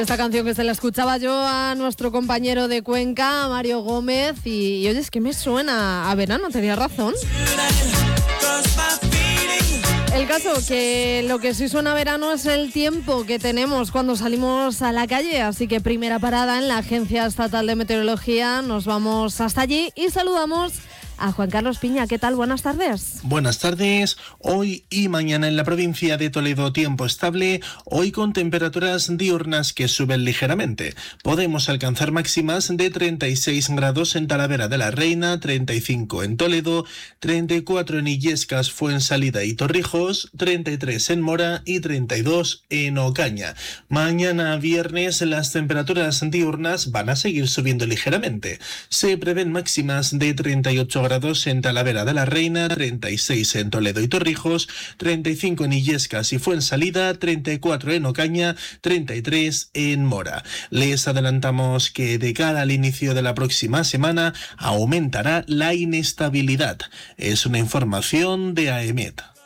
Esta canción que se la escuchaba yo a nuestro compañero de Cuenca, Mario Gómez, y oye, es que me suena a verano, tenía razón. El caso que lo que sí suena a verano es el tiempo que tenemos cuando salimos a la calle, así que primera parada en la Agencia Estatal de Meteorología, nos vamos hasta allí y saludamos a Juan Carlos Piña. ¿Qué tal? Buenas tardes. Buenas tardes. Hoy y mañana en la provincia de Toledo tiempo estable, hoy con temperaturas diurnas que suben ligeramente. Podemos alcanzar máximas de 36 grados en Talavera de la Reina, 35 en Toledo, 34 en Illescas, Fuensalida y Torrijos, 33 en Mora y 32 en Ocaña. Mañana viernes las temperaturas diurnas van a seguir subiendo ligeramente. Se prevén máximas de 38 grados en Talavera de la Reina, 36 en Toledo y Torrijos, 35 en Illescas y Fuensalida, 34 en Ocaña, 33 en Mora. Les adelantamos que de cara al inicio de la próxima semana aumentará la inestabilidad. Es una información de AEMET.